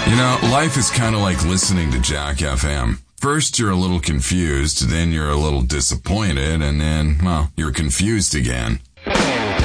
You know, life is kind of like listening to Jack FM. First, you're a little confused, then you're a little disappointed, and then, well, you're confused again.